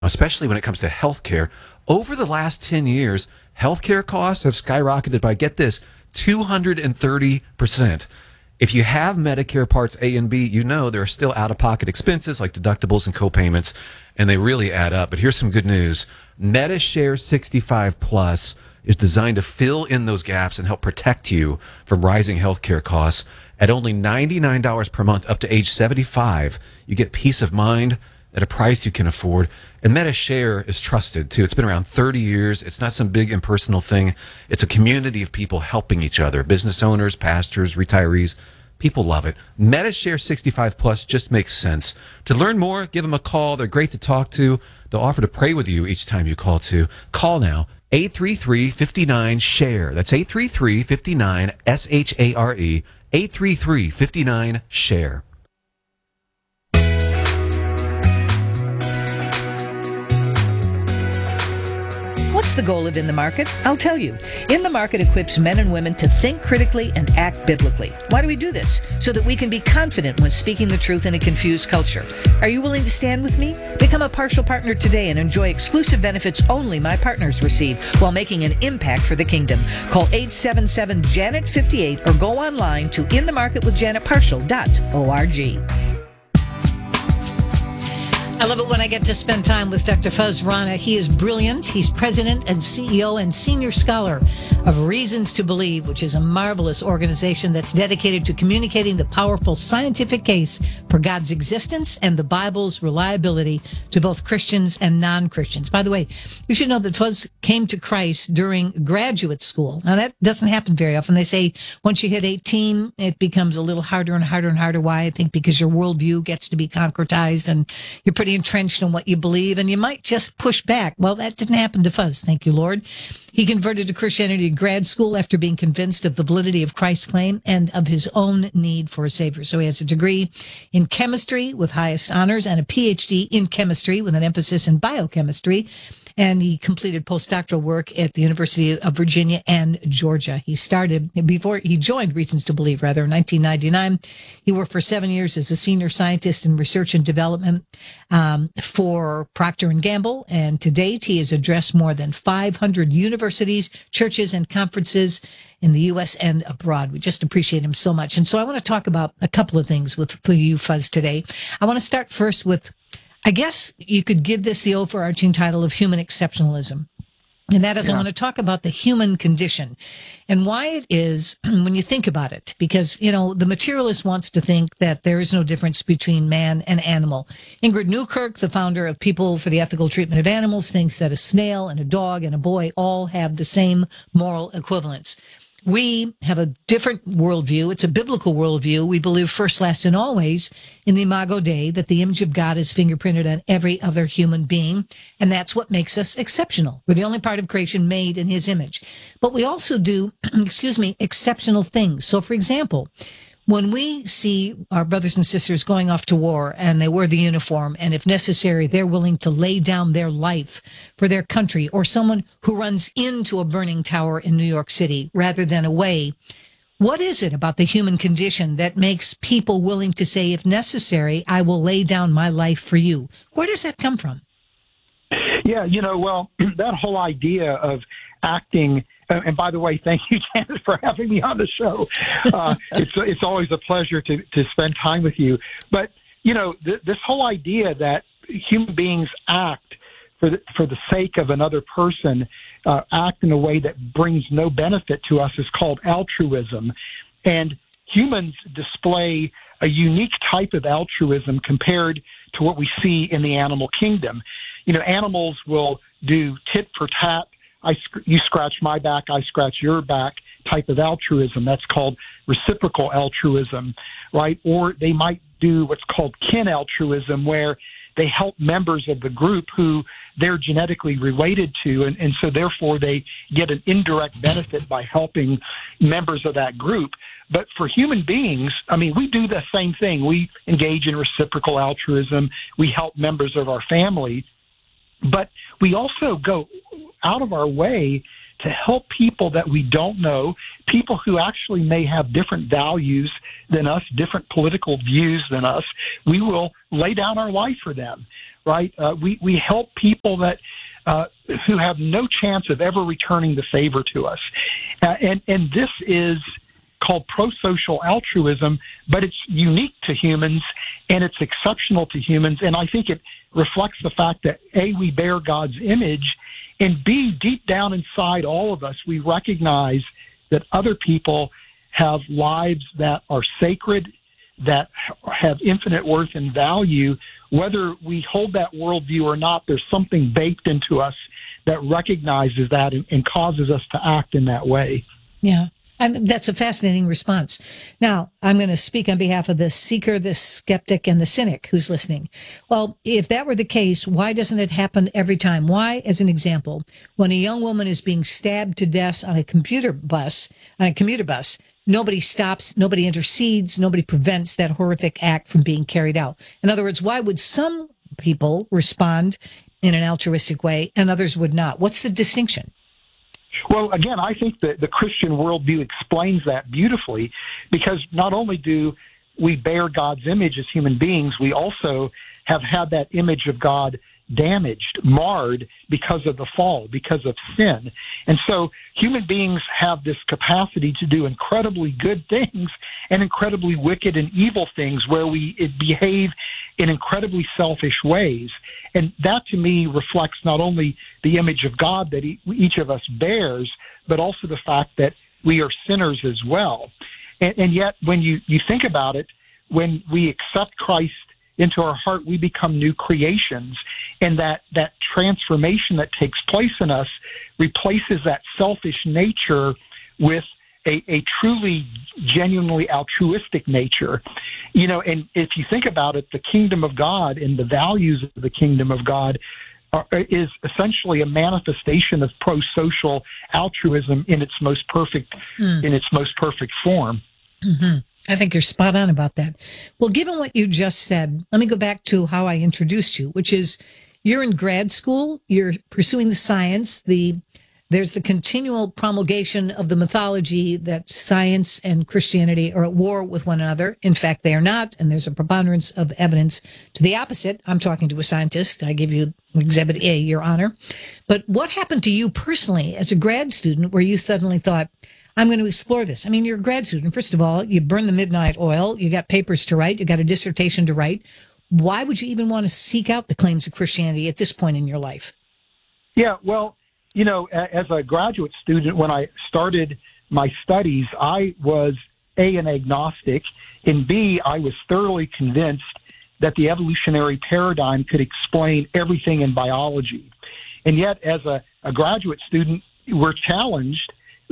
especially when it comes to healthcare. Over the last 10 years, healthcare costs have skyrocketed by, get this, 230%. If you have Medicare Parts A and B, you know there are still out-of-pocket expenses like deductibles and co-payments, and they really add up. But here's some good news. MediShare 65 Plus is designed to fill in those gaps and help protect you from rising healthcare costs. At only $99 per month up to age 75, you get peace of mind at a price you can afford. And MediShare is trusted, too. It's been around 30 years. It's not some big impersonal thing. It's a community of people helping each other. Business owners, pastors, retirees. People love it. MediShare 65 Plus just makes sense. To learn more, give them a call. They're great to talk to. They'll offer to pray with you each time you call, too. Call now. 833-59-SHARE. That's 833-59-SHARE. 833-59-SHARE. What's the goal of In the Market? I'll tell you. In the Market equips men and women to think critically and act biblically. Why do we do this? So that we can be confident when speaking the truth in a confused culture. Are you willing to stand with me? Become a partial partner today and enjoy exclusive benefits only my partners receive while making an impact for the kingdom. Call 877-JANET-58 or go online to inthemarketwithjanetpartial.org. I love it when I get to spend time with Dr. Fuz Rana. He is brilliant. He's president and CEO and senior scholar of Reasons to Believe, which is a marvelous organization that's dedicated to communicating the powerful scientific case for God's existence and the Bible's reliability to both Christians and non-Christians. By the way, you should know that Fuz came to Christ during graduate school. Now, that doesn't happen very often. They say once you hit 18, it becomes a little harder and harder and harder. Why? I think because your worldview gets to be concretized and you're pretty entrenched in what you believe, and you might just push back. Well, that didn't happen to Fuz, thank you, Lord. He converted to Christianity in grad school after being convinced of the validity of Christ's claim and of his own need for a Savior. So he has a degree in chemistry with highest honors and a PhD in chemistry with an emphasis in biochemistry. And he completed postdoctoral work at the University of Virginia and Georgia. He joined Reasons to Believe, in 1999. He worked for 7 years as a senior scientist in research and development for Procter & Gamble. And to date, he has addressed more than 500 universities, churches, and conferences in the U.S. and abroad. We just appreciate him so much. And so I want to talk about a couple of things for you, Fuz, today. I want to start first with, I guess you could give this the overarching title of human exceptionalism. And that is, I want to talk about the human condition and why it is when you think about it, because, the materialist wants to think that there is no difference between man and animal. Ingrid Newkirk, the founder of People for the Ethical Treatment of Animals, thinks that a snail and a dog and a boy all have the same moral equivalence. We have a different worldview. It's a biblical worldview. We believe first, last, and always in the Imago Dei, that the image of God is fingerprinted on every other human being, and that's what makes us exceptional. We're the only part of creation made in his image. But we also do, exceptional things. So, for example, when we see our brothers and sisters going off to war and they wear the uniform, and if necessary, they're willing to lay down their life for their country, or someone who runs into a burning tower in New York City rather than away, what is it about the human condition that makes people willing to say, if necessary, I will lay down my life for you? Where does that come from? Yeah, that whole idea of acting. And by the way, thank you, Janet, for having me on the show. It's always a pleasure to spend time with you. But, this whole idea that human beings act for the sake of another person, act in a way that brings no benefit to us, is called altruism. And humans display a unique type of altruism compared to what we see in the animal kingdom. Animals will do tit for tat. You scratch my back, I scratch your back type of altruism. That's called reciprocal altruism, right? Or they might do what's called kin altruism, where they help members of the group who they're genetically related to, and so therefore they get an indirect benefit by helping members of that group. But for human beings, we do the same thing. We engage in reciprocal altruism. We help members of our family. But we also go out of our way to help people that we don't know, people who actually may have different values than us, different political views than us. We will lay down our life for them, right? We help people that who have no chance of ever returning the favor to us. And this is called pro-social altruism, but it's unique to humans and it's exceptional to humans. And I think it reflects the fact that, A, we bear God's image, and B, deep down inside all of us, we recognize that other people have lives that are sacred, that have infinite worth and value. Whether we hold that worldview or not, there's something baked into us that recognizes that and causes us to act in that way. Yeah. And that's a fascinating response. Now, I'm going to speak on behalf of the seeker, the skeptic, and the cynic who's listening. Well, if that were the case, why doesn't it happen every time? Why, as an example, when a young woman is being stabbed to death on a commuter bus, nobody stops, nobody intercedes, nobody prevents that horrific act from being carried out? In other words, why would some people respond in an altruistic way and others would not? What's the distinction? Well, again, I think that the Christian worldview explains that beautifully, because not only do we bear God's image as human beings, we also have had that image of God damaged, marred because of the fall, because of sin. And so human beings have this capacity to do incredibly good things and incredibly wicked and evil things where we behave in incredibly selfish ways. And that, to me, reflects not only the image of God that each of us bears, but also the fact that we are sinners as well. And yet, when you think about it, when we accept Christ into our heart, we become new creations. And that transformation that takes place in us replaces that selfish nature with a truly, genuinely altruistic nature. You know, and if you think about it, the kingdom of God and the values of the kingdom of God is essentially a manifestation of pro-social altruism in its most perfect form. Mm-hmm. I think you're spot on about that. Well, given what you just said, let me go back to how I introduced you, which is you're in grad school, you're pursuing the science, there's the continual promulgation of the mythology that science and Christianity are at war with one another. In fact, they are not, and there's a preponderance of evidence to the opposite. I'm talking to a scientist. I give you Exhibit A, Your Honor. But what happened to you personally as a grad student where you suddenly thought, I'm going to explore this? I mean, you're a grad student. First of all, you burn the midnight oil. You got papers to write. You got a dissertation to write. Why would you even want to seek out the claims of Christianity at this point in your life? Yeah, well, you know, as a graduate student, when I started my studies, I was A, an agnostic, and B, I was thoroughly convinced that the evolutionary paradigm could explain everything in biology. And yet, as a graduate student, we were challenged,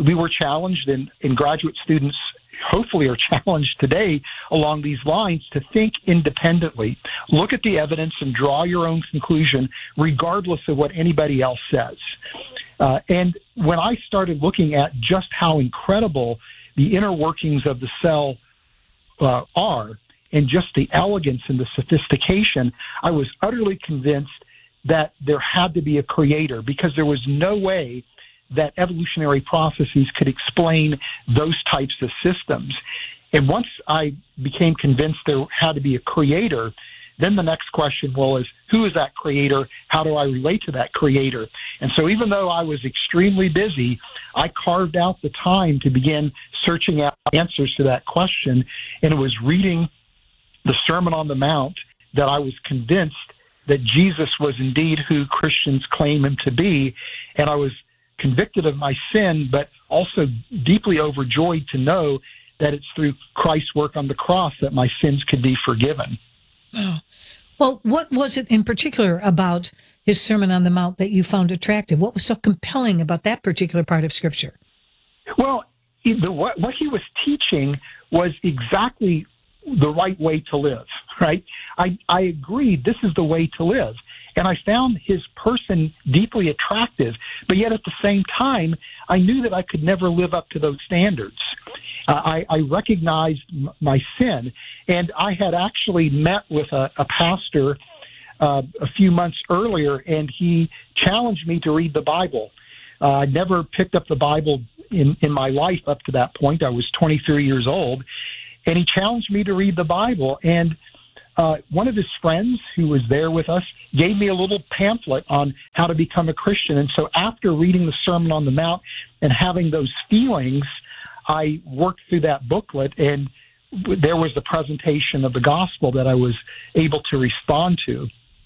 and graduate students hopefully are challenged today along these lines to think independently, look at the evidence and draw your own conclusion regardless of what anybody else says. And when I started looking at just how incredible the inner workings of the cell are, and just the elegance and the sophistication, I was utterly convinced that there had to be a creator, because there was no way that evolutionary processes could explain those types of systems. And once I became convinced there had to be a creator, then the next question is, who is that creator? How do I relate to that creator? And so even though I was extremely busy, I carved out the time to begin searching out answers to that question. And it was reading the Sermon on the Mount that I was convinced that Jesus was indeed who Christians claim him to be. And I was convicted of my sin, but also deeply overjoyed to know that it's through Christ's work on the cross that my sins could be forgiven. Oh. Well, what was it in particular about his Sermon on the Mount that you found attractive? What was so compelling about that particular part of Scripture? Well, what he was teaching was exactly the right way to live, right? I agreed this is the way to live. And I found his person deeply attractive, but yet at the same time, I knew that I could never live up to those standards. I recognized my sin, and I had actually met with a pastor a few months earlier, and he challenged me to read the Bible. I never picked up the Bible in my life up to that point. I was 23 years old, and he challenged me to read the Bible. And one of his friends who was there with us gave me a little pamphlet on how to become a Christian. And so after reading the Sermon on the Mount and having those feelings, I worked through that booklet, and there was the presentation of the gospel that I was able to respond to.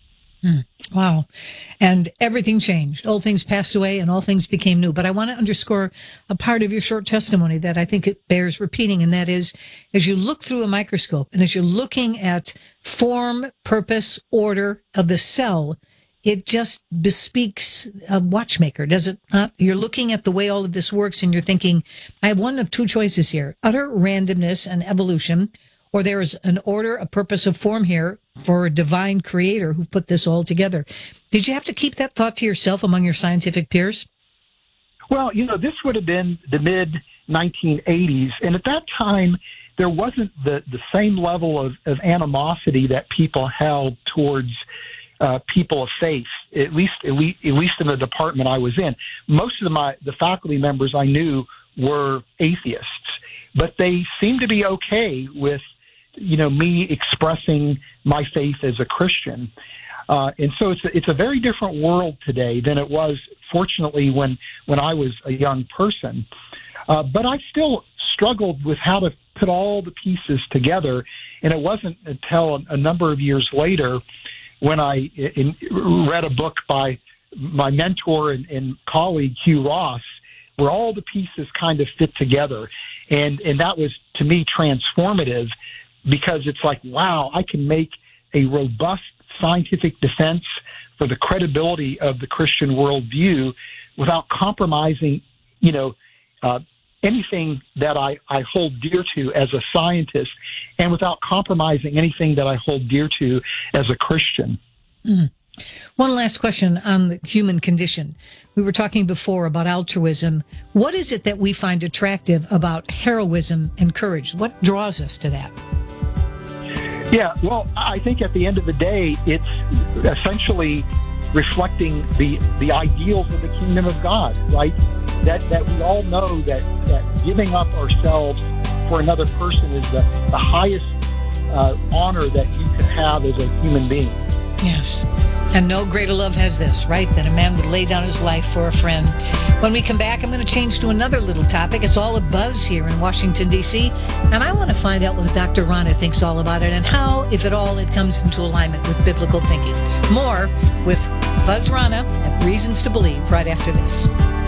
Wow. And everything changed. Old things passed away and all things became new. But I want to underscore a part of your short testimony that I think it bears repeating. And that is, as you look through a microscope and as you're looking at form, purpose, order of the cell, it just bespeaks a watchmaker, does it not? You're looking at the way all of this works and you're thinking, I have one of two choices here, utter randomness and evolution, or there is an order, a purpose, of form here for a divine creator who put this all together. Did you have to keep that thought to yourself among your scientific peers? Well, this would have been the mid-1980s, and at that time, there wasn't the same level of animosity that people held towards people of faith, at least in the department I was in. Most of the faculty members I knew were atheists, but they seemed to be okay with me expressing my faith as a Christian. And so it's a very different world today than it was, fortunately, when I was a young person. But I still struggled with how to put all the pieces together. And it wasn't until a number of years later when I read a book by my mentor and colleague, Hugh Ross, where all the pieces kind of fit together. And that was, to me, transformative, because it's like, wow, I can make a robust scientific defense for the credibility of the Christian worldview without compromising, anything that I hold dear to as a scientist, and without compromising anything that I hold dear to as a Christian. Mm. One last question on the human condition. We were talking before about altruism. What is it that we find attractive about heroism and courage? What draws us to that? Yeah, well, I think at the end of the day, it's essentially reflecting the ideals of the kingdom of God, right? That we all know that giving up ourselves for another person is the highest honor that you can have as a human being. Yes. And no greater love has this, right? That a man would lay down his life for a friend. When we come back, I'm going to change to another little topic. It's all a buzz here in Washington, D.C. And I want to find out what Dr. Rana thinks all about it and how, if at all, it comes into alignment with biblical thinking. More with Buzz Rana at Reasons to Believe right after this.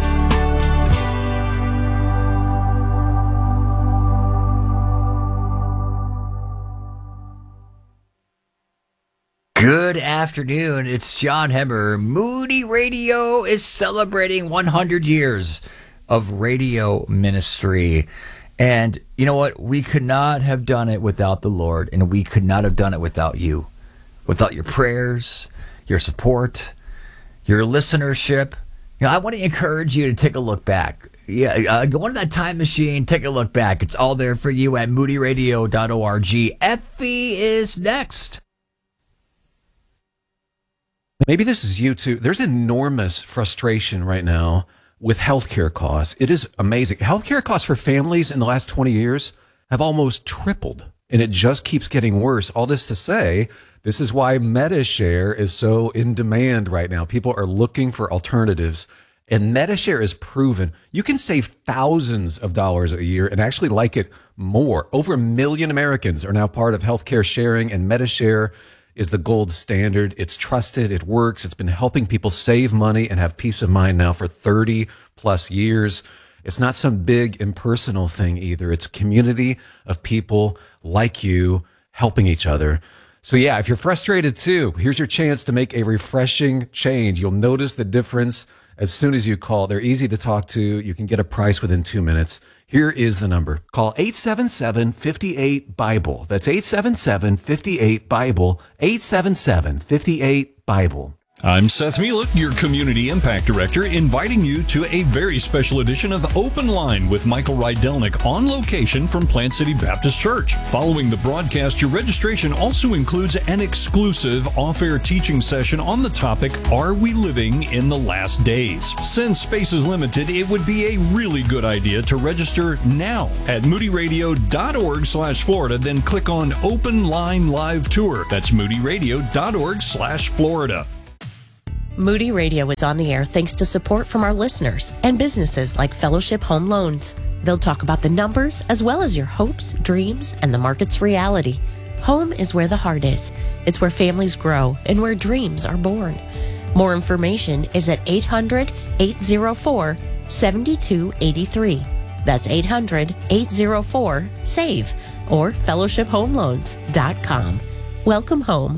Good afternoon. It's John Hemmer. Moody Radio is celebrating 100 years of radio ministry. And you know what? We could not have done it without the Lord, and we could not have done it without you. Without your prayers, your support, your listenership. I want to encourage you to take a look back. Go into that time machine, take a look back. It's all there for you at moodyradio.org. Effie is next. Maybe this is you too. There's enormous frustration right now with healthcare costs. It is amazing. Healthcare costs for families in the last 20 years have almost tripled, and it just keeps getting worse. All this to say, this is why Medi-Share is so in demand right now. People are looking for alternatives, and Medi-Share is proven. You can save thousands of dollars a year and actually like it more. Over 1 million Americans are now part of healthcare sharing, and Medi-Share is the gold standard. It's trusted. It works. It's been helping people save money and have peace of mind now for 30 plus years. It's not some big impersonal thing either. It's a community of people like you helping each other. So yeah, if you're frustrated too, here's your chance to make a refreshing change. You'll notice the difference as soon as you call. They're easy to talk to. You can get a price within 2 minutes. Here is the number. Call 877-58-BIBLE. That's 877-58-BIBLE, 877-58-BIBLE. I'm Seth Mielit, your Community Impact Director, inviting you to a very special edition of Open Line with Michael Rydelnik on location from Plant City Baptist Church. Following the broadcast, your registration also includes an exclusive off-air teaching session on the topic, Are We Living in the Last Days? Since space is limited, it would be a really good idea to register now at moodyradio.org/Florida, then click on Open Line Live Tour. That's moodyradio.org/Florida. Moody Radio is on the air thanks to support from our listeners and businesses like Fellowship Home Loans. They'll talk about the numbers as well as your hopes, dreams, and the market's reality. Home is where the heart is. It's where families grow and where dreams are born. More information is at 800-804-7283. That's 800-804-SAVE or fellowshiphomeloans.com. Welcome home.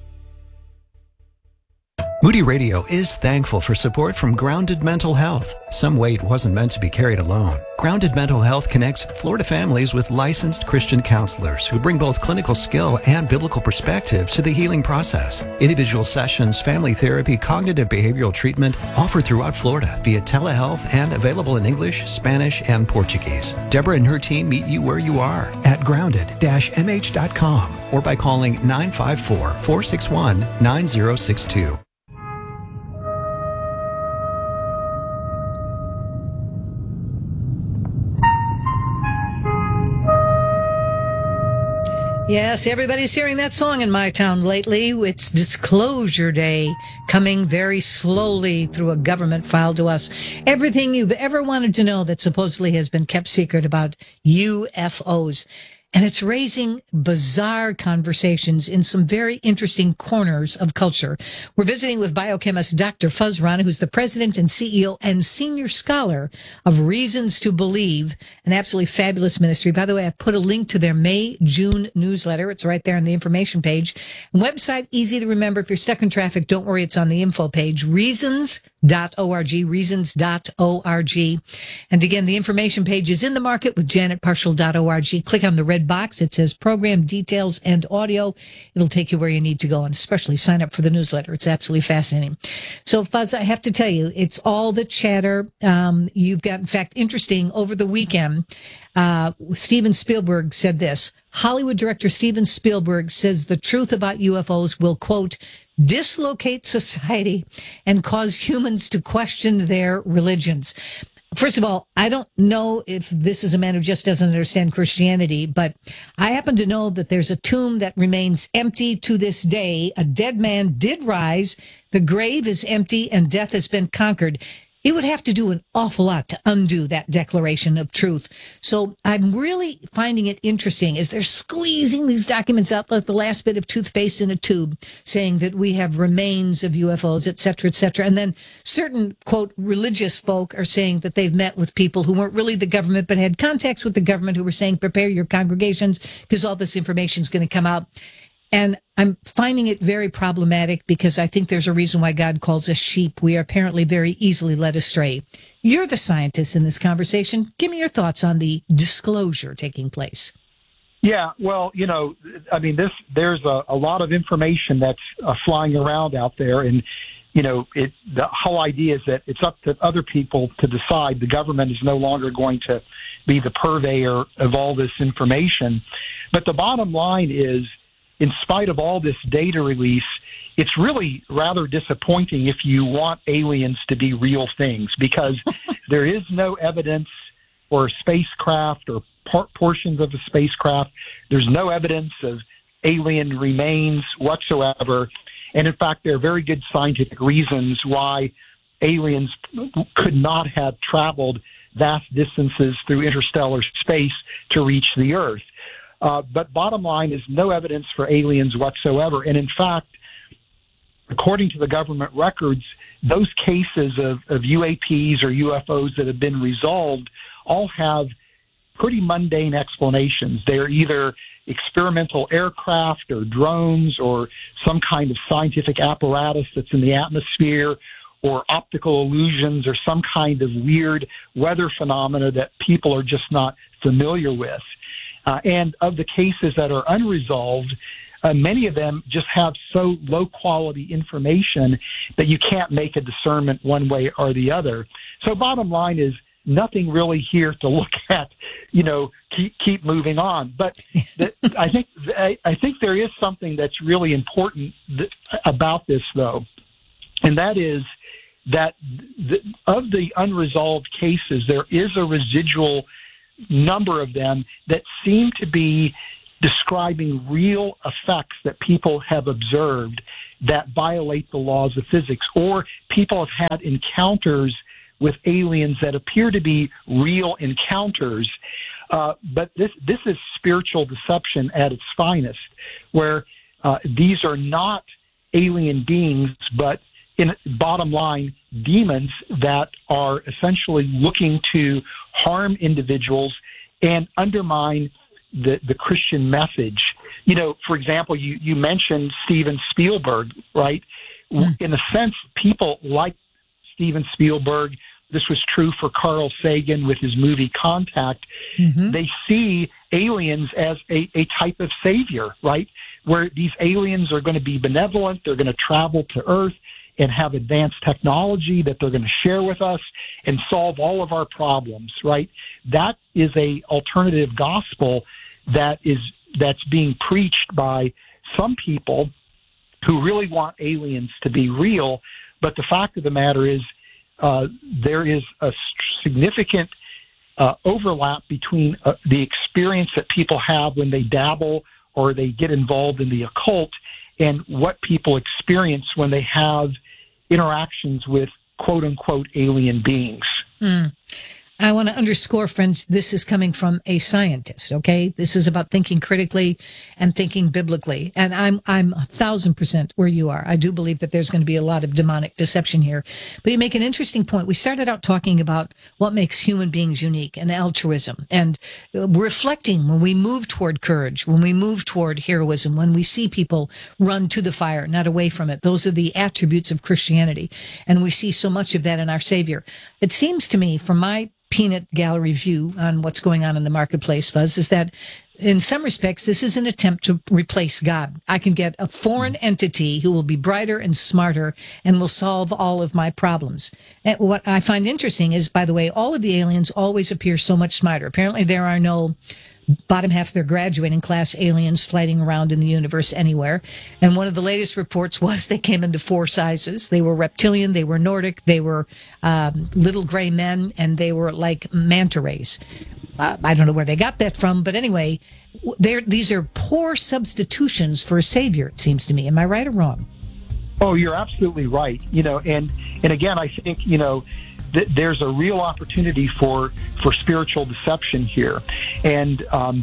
Moody Radio is thankful for support from Grounded Mental Health. Some weight wasn't meant to be carried alone. Grounded Mental Health connects Florida families with licensed Christian counselors who bring both clinical skill and biblical perspective to the healing process. Individual sessions, family therapy, cognitive behavioral treatment offered throughout Florida via telehealth and available in English, Spanish, and Portuguese. Deborah and her team meet you where you are at grounded-mh.com or by calling 954-461-9062. Yes, everybody's hearing that song in my town lately. It's Disclosure Day, coming very slowly through a government file to us. Everything you've ever wanted to know that supposedly has been kept secret about UFOs. And it's raising bizarre conversations in some very interesting corners of culture. We're visiting with biochemist Dr. Fuz Rana, who's the president and CEO and senior scholar of Reasons to Believe, an absolutely fabulous ministry. By the way, I put a link to their May-June newsletter. It's right there on the information page. Website, easy to remember. If you're stuck in traffic, don't worry. It's on the info page. Reasons.org, reasons.org. And again, the information page is in the market with janetparshall.org. Click on the red box. It says program details and audio. It'll take you where you need to go, and especially sign up for the newsletter. It's absolutely fascinating. So, Fuzz, I have to tell you, it's all the chatter. You've got, in fact, interesting, over the weekend, Steven Spielberg said this. Hollywood director Steven Spielberg says the truth about UFOs will, quote, dislocate society and cause humans to question their religions. First of all, I don't know if this is a man who just doesn't understand Christianity, but I happen to know that there's a tomb that remains empty to this day. A dead man did rise. The grave is empty and death has been conquered. It would have to do an awful lot to undo that declaration of truth. So I'm really finding it interesting as they're squeezing these documents out like the last bit of toothpaste in a tube, saying that we have remains of UFOs, et cetera, et cetera. And then certain, quote, religious folk are saying that they've met with people who weren't really the government, but had contacts with the government, who were saying, prepare your congregations because all this information is going to come out. And I'm finding it very problematic because I think there's a reason why God calls us sheep. We are apparently very easily led astray. You're the scientist in this conversation. Give me your thoughts on the disclosure taking place. Yeah, well, there's a lot of information that's flying around out there, and the whole idea is that it's up to other people to decide. The government is no longer going to be the purveyor of all this information. But the bottom line is, in spite of all this data release, it's really rather disappointing if you want aliens to be real things, because there is no evidence for a spacecraft or portions of a spacecraft. There's no evidence of alien remains whatsoever. And in fact, there are very good scientific reasons why aliens could not have traveled vast distances through interstellar space to reach the Earth. But bottom line is no evidence for aliens whatsoever. And in fact, according to the government records, those cases of UAPs or UFOs that have been resolved all have pretty mundane explanations. They're either experimental aircraft or drones or some kind of scientific apparatus that's in the atmosphere, or optical illusions, or some kind of weird weather phenomena that people are just not familiar with. And of the cases that are unresolved, many of them just have so low quality information that you can't make a discernment one way or the other. So bottom line is nothing really here to look at, keep moving on. But I think there is something that's really important about this, though, and that is that of the unresolved cases, there is a residual number of them that seem to be describing real effects that people have observed that violate the laws of physics, or people have had encounters with aliens that appear to be real encounters. But this is spiritual deception at its finest, where these are not alien beings, but in bottom line, demons that are essentially looking to harm individuals and undermine the Christian message. For example, you mentioned Steven Spielberg, right? In a sense, people like Steven Spielberg, this was true for Carl Sagan with his movie Contact, they see aliens as a type of savior, right? Where these aliens are going to be benevolent, they're going to travel to Earth and have advanced technology that they're going to share with us and solve all of our problems, right? That is a alternative gospel that's being preached by some people who really want aliens to be real. But the fact of the matter is, there is a significant overlap between the experience that people have when they dabble or they get involved in the occult and what people experience when they have interactions with quote-unquote alien beings. I want to underscore, friends, this is coming from a scientist, okay? This is about thinking critically and thinking biblically. And I'm 1,000% where you are. I do believe that there's going to be a lot of demonic deception here. But you make an interesting point. We started out talking about what makes human beings unique and altruism and reflecting when we move toward courage, when we move toward heroism, when we see people run to the fire, not away from it. Those are the attributes of Christianity. And we see so much of that in our Savior. It seems to me, from my peanut gallery view on what's going on in the marketplace, Fuzz, is that in some respects, this is an attempt to replace God. I can get a foreign entity who will be brighter and smarter and will solve all of my problems. And what I find interesting is, by the way, all of the aliens always appear so much smarter. Apparently, there are no bottom half of their graduating class aliens floating around in the universe anywhere. And one of the latest reports was they came into 4 sizes. They were reptilian, they were Nordic, they were little gray men, and they were like manta rays. I don't know where they got that from, but anyway, these are poor substitutions for a savior, it seems to me. Am I right or wrong? Oh, you're absolutely right. And again, I think, there's a real opportunity for spiritual deception here. And, I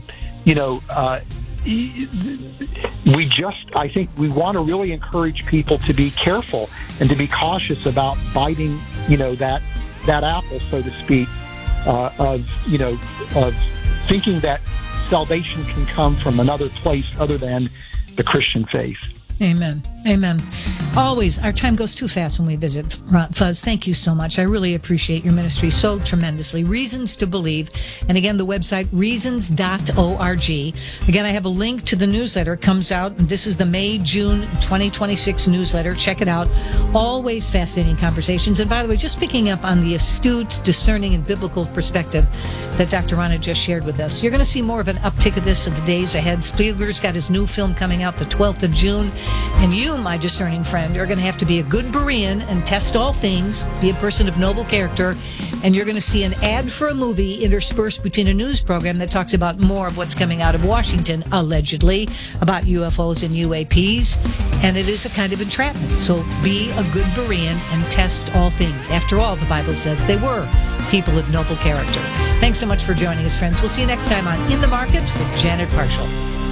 think we want to really encourage people to be careful and to be cautious about biting, that apple, so to speak, of thinking that salvation can come from another place other than the Christian faith. Amen. Amen. Always, our time goes too fast when we visit. Fuzz, thank you so much. I really appreciate your ministry so tremendously. Reasons to Believe. And again, the website, reasons.org. Again, I have a link to the newsletter. It comes out, and this is the May-June 2026 newsletter. Check it out. Always fascinating conversations. And by the way, just picking up on the astute, discerning, and biblical perspective that Dr. Rana just shared with us. You're going to see more of an uptick of this in the days ahead. Spielberg's got his new film coming out the 12th of June. And you, my discerning friend, are going to have to be a good Berean and test all things, be a person of noble character, and you're going to see an ad for a movie interspersed between a news program that talks about more of what's coming out of Washington, allegedly, about UFOs and UAPs, and it is a kind of entrapment. So be a good Berean and test all things. After all, the Bible says they were people of noble character. Thanks so much for joining us, friends. We'll see you next time on In the Market with Janet Parshall.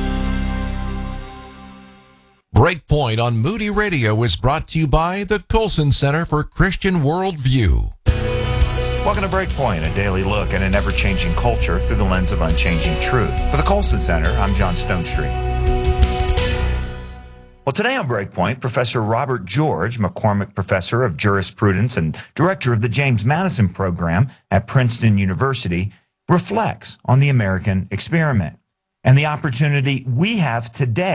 Breakpoint on Moody Radio is brought to you by the Colson Center for Christian Worldview. Welcome to Breakpoint, a daily look at an ever-changing culture through the lens of unchanging truth. For the Colson Center, I'm John Stonestreet. Well, today on Breakpoint, Professor Robert George, McCormick Professor of Jurisprudence and Director of the James Madison Program at Princeton University, reflects on the American experiment and the opportunity we have today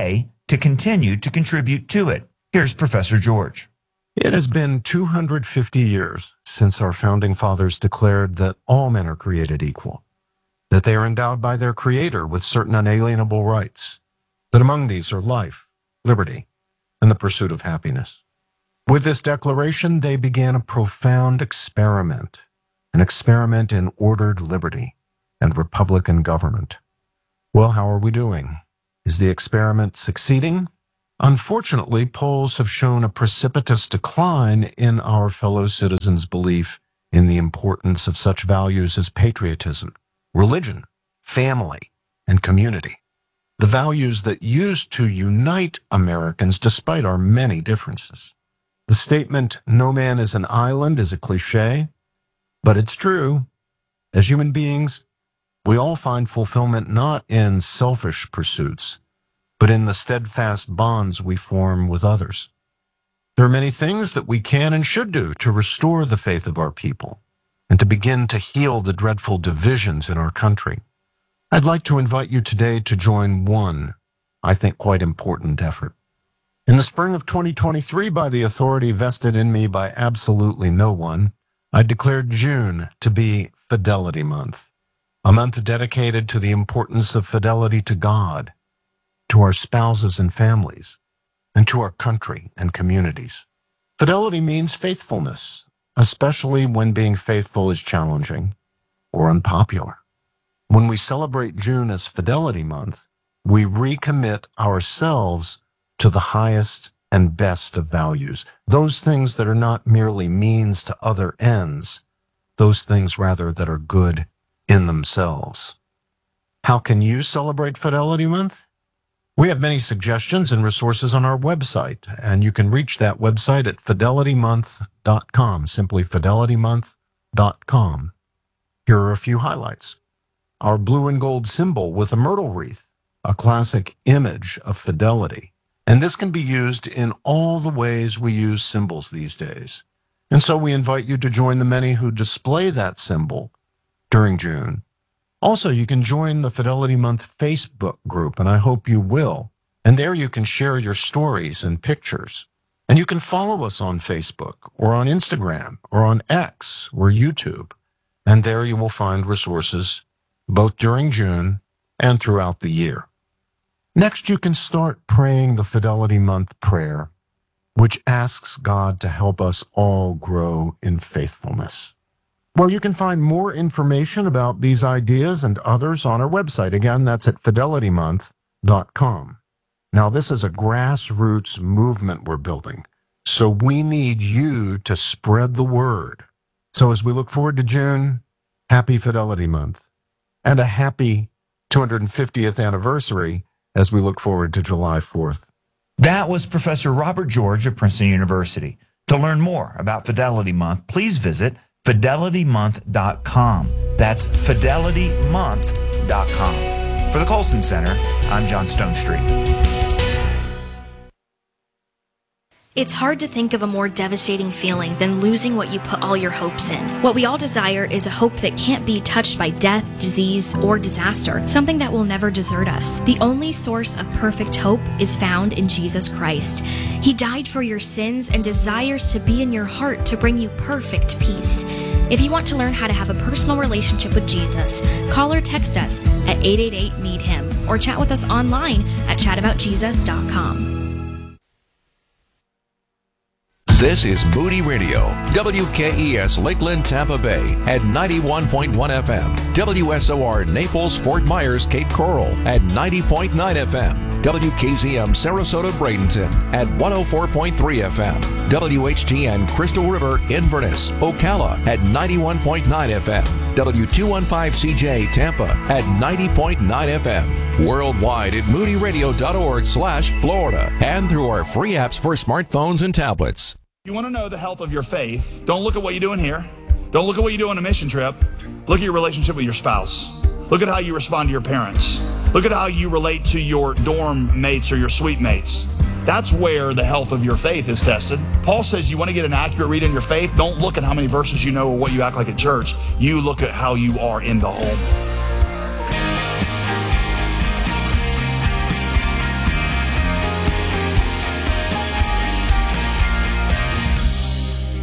to continue to contribute to it. Here's Professor George. It has been 250 years since our founding fathers declared that all men are created equal, that they are endowed by their Creator with certain unalienable rights, that among these are life, liberty, and the pursuit of happiness. With this declaration, they began a profound experiment, an experiment in ordered liberty and republican government. Well, how are we doing? Is the experiment succeeding? Unfortunately, polls have shown a precipitous decline in our fellow citizens' belief in the importance of such values as patriotism, religion, family, and community. The values that used to unite Americans despite our many differences. The statement, "no man is an island," is a cliche, but it's true. As human beings, we all find fulfillment not in selfish pursuits, but in the steadfast bonds we form with others. There are many things that we can and should do to restore the faith of our people and to begin to heal the dreadful divisions in our country. I'd like to invite you today to join one, I think, quite important effort. In the spring of 2023, by the authority vested in me by absolutely no one, I declared June to be Fidelity Month, a month dedicated to the importance of fidelity to God, to our spouses and families, and to our country and communities. Fidelity means faithfulness, especially when being faithful is challenging or unpopular. When we celebrate June as Fidelity Month, we recommit ourselves to the highest and best of values, those things that are not merely means to other ends, those things rather that are good in themselves. How can you celebrate Fidelity Month? We have many suggestions and resources on our website, and you can reach that website at fidelitymonth.com, simply fidelitymonth.com. Here are a few highlights. Our blue and gold symbol with a myrtle wreath, a classic image of fidelity. And this can be used in all the ways we use symbols these days. And so we invite you to join the many who display that symbol during June. Also, you can join the Fidelity Month Facebook group, and I hope you will. And there you can share your stories and pictures. And you can follow us on Facebook or on Instagram or on X or YouTube. And there you will find resources both during June and throughout the year. Next, you can start praying the Fidelity Month prayer, which asks God to help us all grow in faithfulness. Well, you can find more information about these ideas and others on our website. Again, that's at fidelitymonth.com. Now, this is a grassroots movement we're building, so we need you to spread the word. So as we look forward to June, happy Fidelity Month, and a happy 250th anniversary as we look forward to July 4th. That was Professor Robert George of Princeton University. To learn more about Fidelity Month, please visit fidelitymonth.com. That's fidelitymonth.com. For the Colson Center, I'm John Stonestreet. It's hard to think of a more devastating feeling than losing what you put all your hopes in. What we all desire is a hope that can't be touched by death, disease, or disaster, something that will never desert us. The only source of perfect hope is found in Jesus Christ. He died for your sins and desires to be in your heart to bring you perfect peace. If you want to learn how to have a personal relationship with Jesus, call or text us at 888-NEED-HIM or chat with us online at chataboutjesus.com. This is Moody Radio, WKES Lakeland, Tampa Bay at 91.1 FM, WSOR Naples, Fort Myers, Cape Coral at 90.9 FM, WKZM Sarasota, Bradenton at 104.3 FM, WHGN Crystal River, Inverness, Ocala at 91.9 FM, W215CJ Tampa at 90.9 FM, worldwide at moodyradio.org/Florida, and through our free apps for smartphones and tablets. You want to know the health of your faith, don't look at what you're doing here. Don't look at what you do on a mission trip. Look at your relationship with your spouse. Look at how you respond to your parents. Look at how you relate to your dorm mates or your suite mates. That's where the health of your faith is tested. Paul says you want to get an accurate read on your faith, don't look at how many verses you know or what you act like at church. You look at how you are in the home.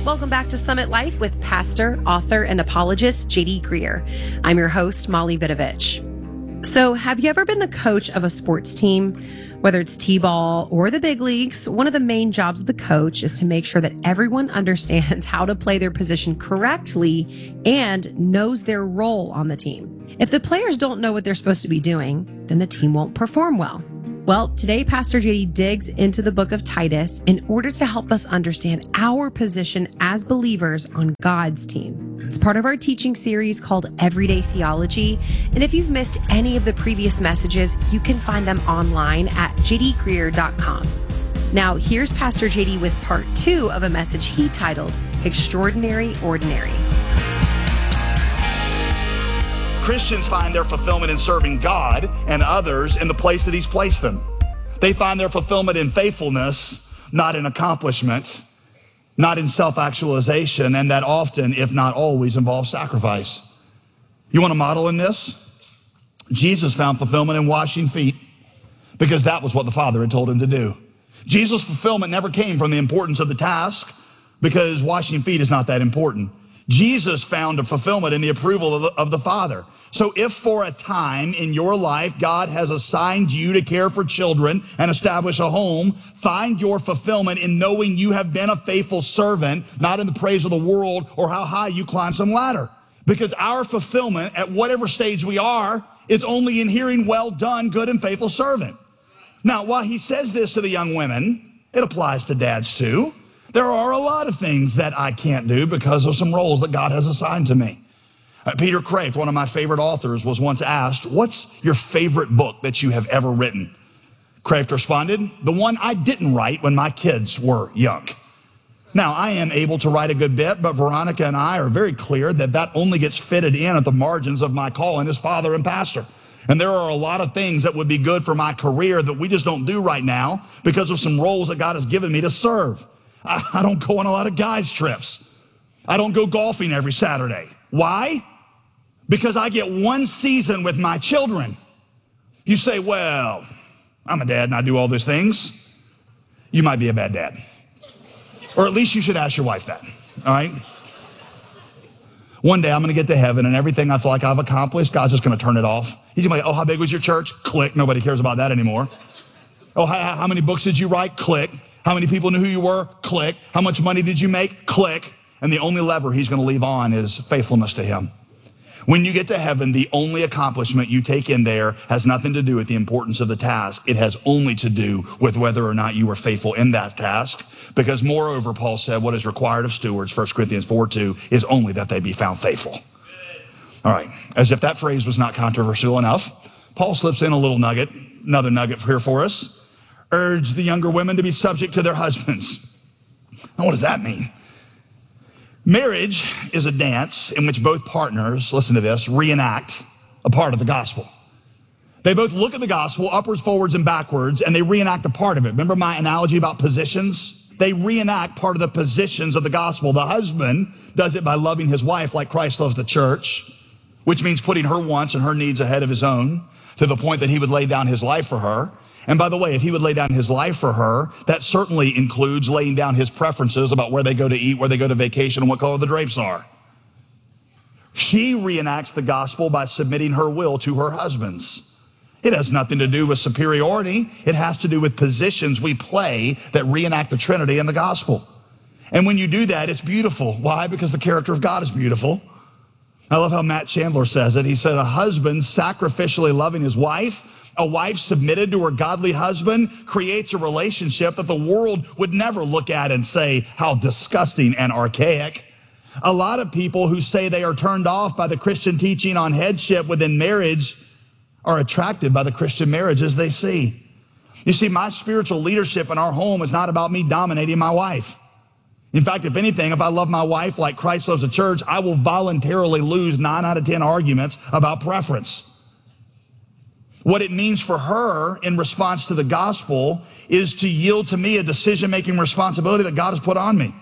Welcome back to Summit Life with pastor, author, and apologist J.D. Greer. I'm your host, Molly Vidovich. So, have you ever been the coach of a sports team? Whether it's t-ball or the big leagues, one of the main jobs of the coach is to make sure that everyone understands how to play their position correctly and knows their role on the team. If the players don't know what they're supposed to be doing, then the team won't perform well. Well, today, Pastor JD digs into the book of Titus in order to help us understand our position as believers on God's team. It's part of our teaching series called Everyday Theology. And if you've missed any of the previous messages, you can find them online at jdgreer.com. Now, here's Pastor JD with part 2 of a message he titled Extraordinary Ordinary. Christians find their fulfillment in serving God and others in the place that He's placed them. They find their fulfillment in faithfulness, not in accomplishment, not in self-actualization, and that often, if not always, involves sacrifice. You want to model in this? Jesus found fulfillment in washing feet because that was what the Father had told him to do. Jesus' fulfillment never came from the importance of the task because washing feet is not that important. Jesus found a fulfillment in the approval of the Father. So if for a time in your life God has assigned you to care for children and establish a home, find your fulfillment in knowing you have been a faithful servant, not in the praise of the world or how high you climb some ladder. Because our fulfillment at whatever stage we are is only in hearing, well done, good and faithful servant. Now, while he says this to the young women, it applies to dads too. There are a lot of things that I can't do because of some roles that God has assigned to me. Peter Kraft, one of my favorite authors, was once asked, what's your favorite book that you have ever written? Kraft responded, the one I didn't write when my kids were young. Now, I am able to write a good bit, but Veronica and I are very clear that that only gets fitted in at the margins of my calling as father and pastor. And there are a lot of things that would be good for my career that we just don't do right now because of some roles that God has given me to serve. I don't go on a lot of guys' trips. I don't go golfing every Saturday. Why? Because I get one season with my children. You say, well, I'm a dad and I do all these things. You might be a bad dad. Or at least you should ask your wife that, all right? One day I'm going to get to heaven and everything I feel like I've accomplished, God's just going to turn it off. He's going to be like, oh, how big was your church? Click. Nobody cares about that anymore. Oh, how many books did you write? Click. How many people knew who you were? Click. How much money did you make? Click. And the only lever he's going to leave on is faithfulness to him. When you get to heaven, the only accomplishment you take in there has nothing to do with the importance of the task. It has only to do with whether or not you were faithful in that task. Because moreover, Paul said, what is required of stewards, 1 Corinthians 4:2, is only that they be found faithful. All right. As if that phrase was not controversial enough, Paul slips in a little nugget, another nugget here for us. Urge the younger women to be subject to their husbands. Now, what does that mean? Marriage is a dance in which both partners, listen to this, reenact a part of the gospel. They both look at the gospel upwards, forwards, and backwards, and they reenact a part of it. Remember my analogy about positions? They reenact part of the positions of the gospel. The husband does it by loving his wife like Christ loves the church, which means putting her wants and her needs ahead of his own to the point that he would lay down his life for her. And by the way, if he would lay down his life for her, that certainly includes laying down his preferences about where they go to eat, where they go to vacation, and what color the drapes are. She reenacts the gospel by submitting her will to her husband's. It has nothing to do with superiority. It has to do with positions we play that reenact the Trinity in the gospel. And when you do that, it's beautiful. Why? Because the character of God is beautiful. I love how Matt Chandler says it. He said, a husband sacrificially loving his wife, a wife submitted to her godly husband, creates a relationship that the world would never look at and say, how disgusting and archaic. A lot of people who say they are turned off by the Christian teaching on headship within marriage are attracted by the Christian marriages they see. You see, my spiritual leadership in our home is not about me dominating my wife. In fact, if anything, if I love my wife like Christ loves the church, I will voluntarily lose 9 out of 10 arguments about preference. What it means for her in response to the gospel is to yield to me a decision-making responsibility that God has put on me.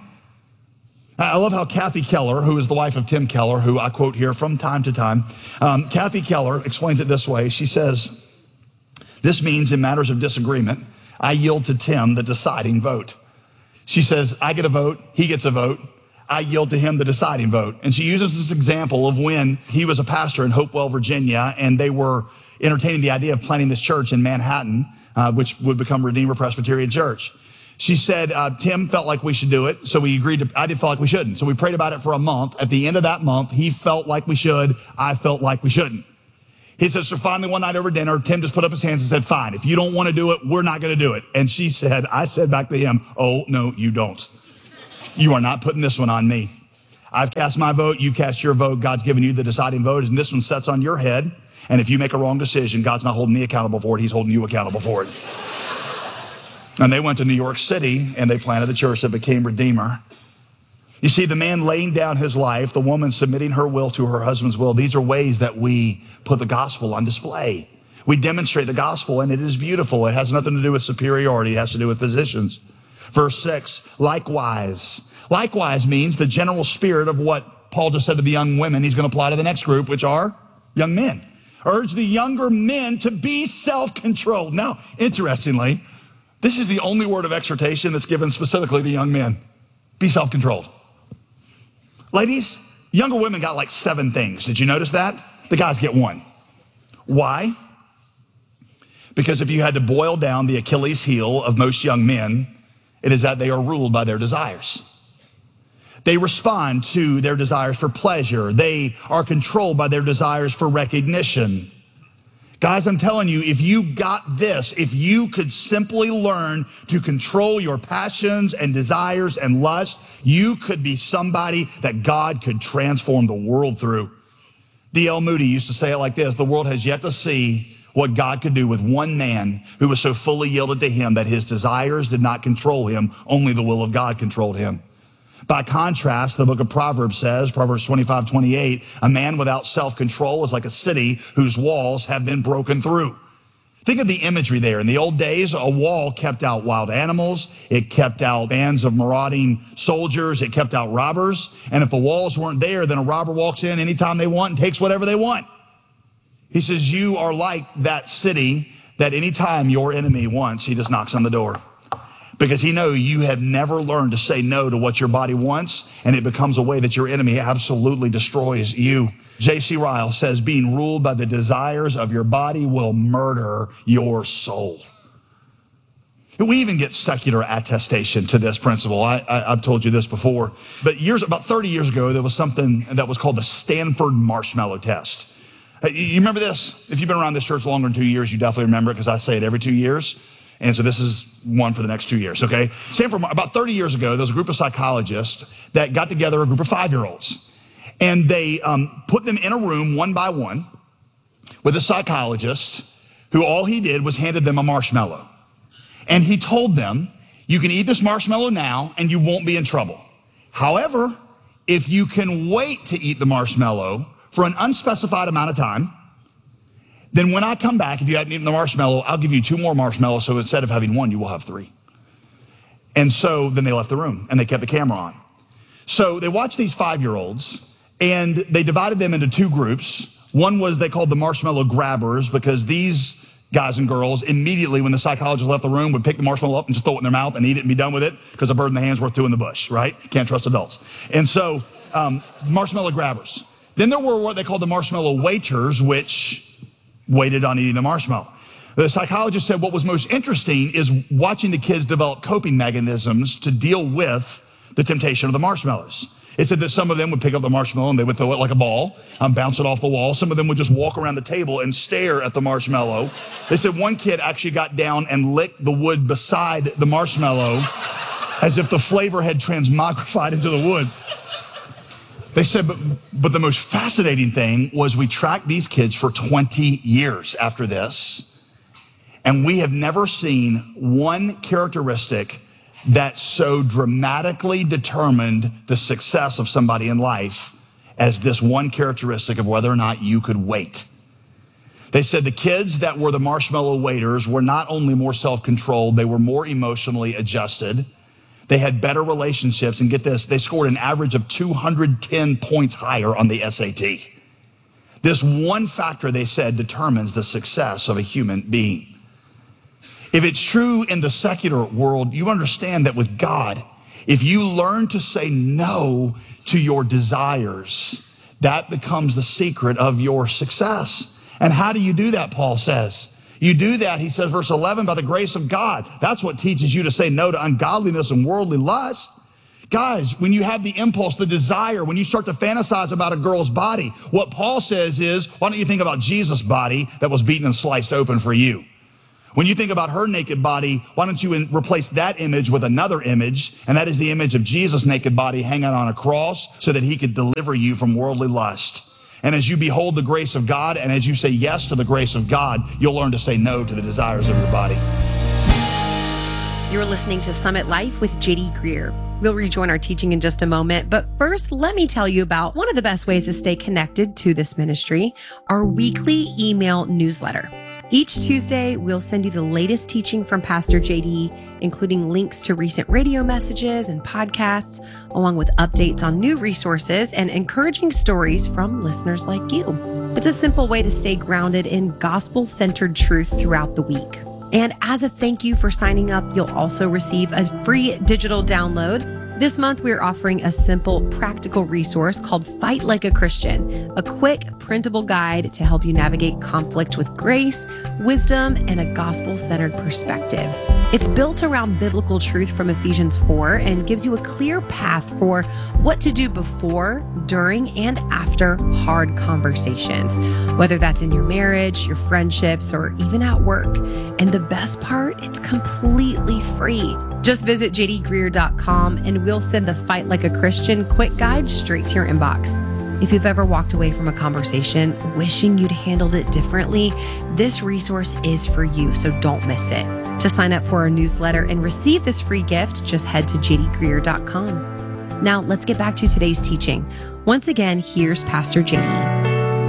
I love how Kathy Keller, who is the wife of Tim Keller, who I quote here from time to time, Kathy Keller explains it this way. She says, this means in matters of disagreement, I yield to Tim the deciding vote. She says, I get a vote, he gets a vote. I yield to him the deciding vote. And she uses this example of when he was a pastor in Hopewell, Virginia, and they were entertaining the idea of planting this church in Manhattan, which would become Redeemer Presbyterian Church. She said, Tim felt like we should do it, so we agreed I did feel like we shouldn't. So we prayed about it for a month. At the end of that month, he felt like we should. I felt like we shouldn't. He says, so finally one night over dinner, Tim just put up his hands and said, fine, if you don't want to do it, we're not going to do it. And I said back to him, oh, no, you don't. You are not putting this one on me. I've cast my vote. You cast your vote. God's given you the deciding vote, and this one sets on your head. And if you make a wrong decision, God's not holding me accountable for it. He's holding you accountable for it. And they went to New York City, and they planted the church that became Redeemer. You see, the man laying down his life, the woman submitting her will to her husband's will, these are ways that we put the gospel on display. We demonstrate the gospel, and it is beautiful. It has nothing to do with superiority. It has to do with positions. Verse 6, likewise. Likewise means the general spirit of what Paul just said to the young women. He's going to apply to the next group, which are young men. Urge the younger men to be self-controlled. Now, interestingly, this is the only word of exhortation that's given specifically to young men. Be self-controlled. Ladies, younger women got like 7 things. Did you notice that? The guys get 1. Why? Because if you had to boil down the Achilles heel of most young men, it is that they are ruled by their desires. They respond to their desires for pleasure. They are controlled by their desires for recognition. Guys, I'm telling you, if you got this, if you could simply learn to control your passions and desires and lust, you could be somebody that God could transform the world through. D.L. Moody used to say it like this: the world has yet to see what God could do with one man who was so fully yielded to him that his desires did not control him, only the will of God controlled him. By contrast, the book of Proverbs says, Proverbs 25:28, a man without self-control is like a city whose walls have been broken through. Think of the imagery there. In the old days, a wall kept out wild animals. It kept out bands of marauding soldiers. It kept out robbers. And if the walls weren't there, then a robber walks in anytime they want and takes whatever they want. He says, you are like that city that anytime your enemy wants, he just knocks on the door. Because he knows you have never learned to say no to what your body wants, and it becomes a way that your enemy absolutely destroys you. J.C. Ryle says, being ruled by the desires of your body will murder your soul. We even get secular attestation to this principle. I've told you this before, but about 30 years ago, there was something that was called the Stanford Marshmallow Test. You remember this? If you've been around this church longer than 2 years, you definitely remember it because I say it every 2 years. And so this is one for the next 2 years, okay? Stanford, about 30 years ago, there was a group of psychologists that got together, a group of 5-year-olds. And they put them in a room one by one with a psychologist who all he did was handed them a marshmallow. And he told them, you can eat this marshmallow now and you won't be in trouble. However, if you can wait to eat the marshmallow for an unspecified amount of time, then when I come back, if you hadn't eaten the marshmallow, I'll give you 2 more marshmallows. So instead of having 1, you will have 3. And so then they left the room and they kept the camera on. So they watched these 5-year-olds and they divided them into 2 groups. One was they called the marshmallow grabbers, because these guys and girls immediately when the psychologist left the room would pick the marshmallow up and just throw it in their mouth and eat it and be done with it, because a bird in the hand's worth 2 in the bush, right? Can't trust adults. And so marshmallow grabbers. Then there were what they called the marshmallow waiters, which waited on eating the marshmallow. The psychologist said what was most interesting is watching the kids develop coping mechanisms to deal with the temptation of the marshmallows. It said that some of them would pick up the marshmallow and they would throw it like a ball, bounce it off the wall. Some of them would just walk around the table and stare at the marshmallow. They said one kid actually got down and licked the wood beside the marshmallow as if the flavor had transmogrified into the wood. They said, but the most fascinating thing was we tracked these kids for 20 years after this, and we have never seen one characteristic that so dramatically determined the success of somebody in life as this one characteristic of whether or not you could wait. They said the kids that were the marshmallow waiters were not only more self-controlled, they were more emotionally adjusted. They had better relationships, and get this, they scored an average of 210 points higher on the SAT. This one factor, they said, determines the success of a human being. If it's true in the secular world, you understand that with God, If you learn to say no to your desires, that becomes the secret of your success. And how do you do that, Paul says? You do that, he says, verse 11, by the grace of God. That's what teaches you to say no to ungodliness and worldly lust. Guys, when you have the impulse, the desire, when you start to fantasize about a girl's body, what Paul says is, why don't you think about Jesus' body that was beaten and sliced open for you? When you think about her naked body, why don't you replace that image with another image, and that is the image of Jesus' naked body hanging on a cross so that he could deliver you from worldly lust. And as you behold the grace of God, and as you say yes to the grace of God, you'll learn to say no to the desires of your body. You're listening to Summit Life with JD Greear. We'll rejoin our teaching in just a moment, but first, let me tell you about one of the best ways to stay connected to this ministry, our weekly email newsletter. Each Tuesday, we'll send you the latest teaching from Pastor JD, including links to recent radio messages and podcasts, along with updates on new resources and encouraging stories from listeners like you. It's a simple way to stay grounded in gospel-centered truth throughout the week. And as a thank you for signing up, you'll also receive a free digital download. This month, we're offering a simple, practical resource called Fight Like a Christian, a quick, printable guide to help you navigate conflict with grace, wisdom, and a gospel-centered perspective. It's built around biblical truth from Ephesians 4 and gives you a clear path for what to do before, during, and after hard conversations, whether that's in your marriage, your friendships, or even at work. And the best part, it's completely free. Just visit jdgreear.com and we'll send the Fight Like a Christian quick guide straight to your inbox. If you've ever walked away from a conversation wishing you'd handled it differently, this resource is for you, so don't miss it. To sign up for our newsletter and receive this free gift, just head to jdgreear.com. Now, let's get back to today's teaching. Once again, here's Pastor JD.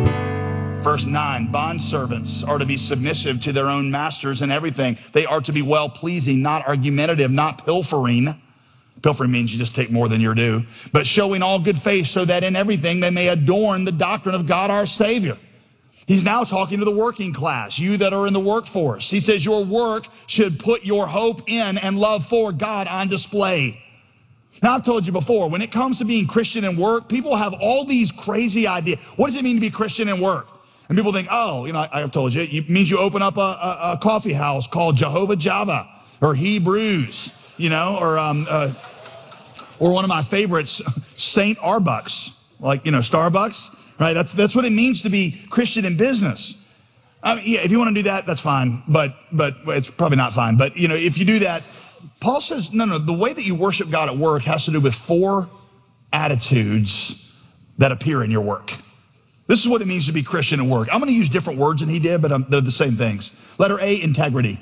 Verse 9, bondservants are to be submissive to their own masters in everything. They are to be well-pleasing, not argumentative, not pilfering. Pilfering means you just take more than you're due. But showing all good faith so that in everything they may adorn the doctrine of God our Savior. He's now talking to the working class, you that are in the workforce. He says your work should put your hope in and love for God on display. Now, I've told you before, when it comes to being Christian in work, people have all these crazy ideas. What does it mean to be Christian in work? And people think, oh, I've told you, it means you open up a coffee house called Jehovah Java or Hebrews, or one of my favorites, St. Arbucks, Starbucks, right? That's what it means to be Christian in business. I mean, yeah, if you want to do that, that's fine, but it's probably not fine. But, if you do that, Paul says, no, the way that you worship God at work has to do with 4 attitudes that appear in your work. This is what it means to be Christian at work. I'm going to use different words than he did, but they're the same things. Letter A, integrity.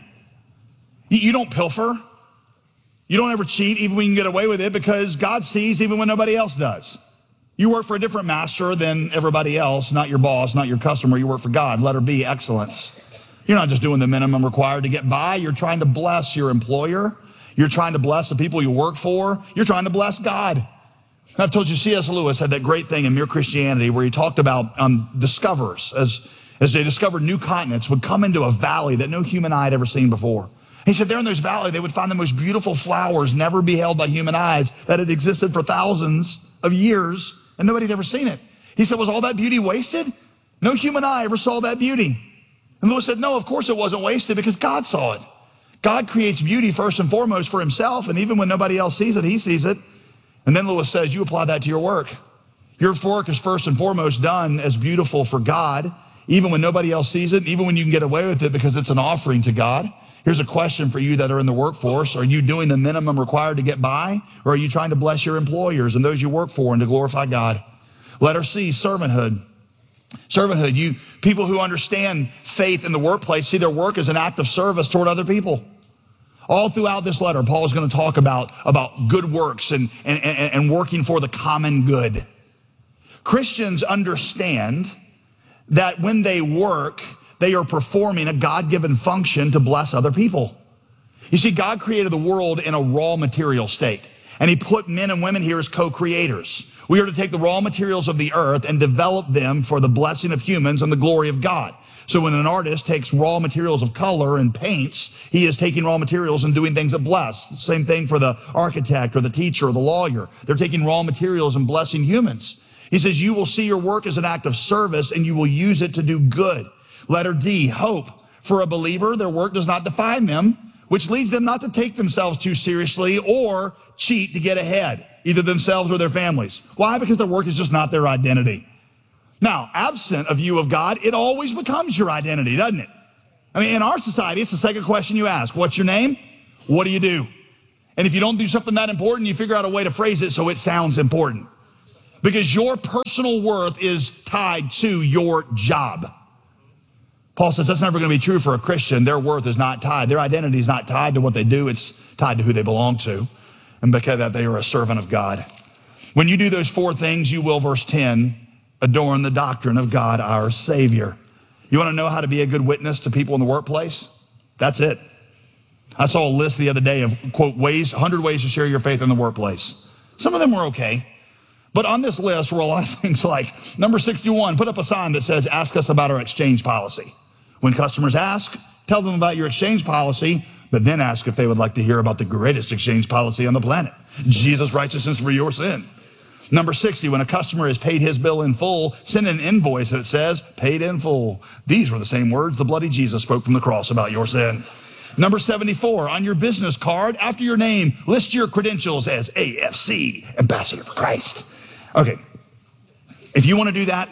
You don't pilfer. You don't ever cheat, even when you can get away with it, because God sees even when nobody else does. You work for a different master than everybody else, not your boss, not your customer. You work for God. Letter B, excellence. You're not just doing the minimum required to get by. You're trying to bless your employer. You're trying to bless the people you work for. You're trying to bless God. I've told you C.S. Lewis had that great thing in Mere Christianity where he talked about discoverers as they discovered new continents would come into a valley that no human eye had ever seen before. He said there in those valleys, they would find the most beautiful flowers never beheld by human eyes that had existed for thousands of years and nobody had ever seen it. He said, was all that beauty wasted? No human eye ever saw that beauty. And Lewis said, no, of course it wasn't wasted because God saw it. God creates beauty first and foremost for himself, and even when nobody else sees it, he sees it. And then Lewis says, you apply that to your work. Your work is first and foremost done as beautiful for God, even when nobody else sees it, even when you can get away with it because it's an offering to God. Here's a question for you that are in the workforce. Are you doing the minimum required to get by, or are you trying to bless your employers and those you work for and to glorify God? Letter C, servanthood. Servanthood, people who understand faith in the workplace see their work as an act of service toward other people. All throughout this letter, Paul is going to talk about good works and working for the common good. Christians understand that when they work, they are performing a God-given function to bless other people. You see, God created the world in a raw material state, and he put men and women here as co-creators. We are to take the raw materials of the earth and develop them for the blessing of humans and the glory of God. So when an artist takes raw materials of color and paints, he is taking raw materials and doing things that bless. Same thing for the architect or the teacher or the lawyer. They're taking raw materials and blessing humans. He says, you will see your work as an act of service and you will use it to do good. Letter D, hope. For a believer, their work does not define them, which leads them not to take themselves too seriously or cheat to get ahead, either themselves or their families. Why? Because their work is just not their identity. Now, absent a view of God, it always becomes your identity, doesn't it? I mean, in our society, it's the second question you ask. What's your name? What do you do? And if you don't do something that important, you figure out a way to phrase it so it sounds important. Because your personal worth is tied to your job. Paul says that's never going to be true for a Christian. Their worth is not tied. Their identity is not tied to what they do. It's tied to who they belong to. And because of that, they are a servant of God. When you do those four things, you will, verse 10, adorn the doctrine of God, our Savior. You want to know how to be a good witness to people in the workplace? That's it. I saw a list the other day of, quote, 100 ways to share your faith in the workplace. Some of them were okay. But on this list were a lot of things like, number 61, put up a sign that says, ask us about our exchange policy. When customers ask, tell them about your exchange policy, but then ask if they would like to hear about the greatest exchange policy on the planet, Jesus' righteousness for your sin. Number 60, when a customer has paid his bill in full, send an invoice that says, paid in full. These were the same words the bloody Jesus spoke from the cross about your sin. Number 74, on your business card, after your name, list your credentials as AFC, Ambassador for Christ. Okay, if you want to do that,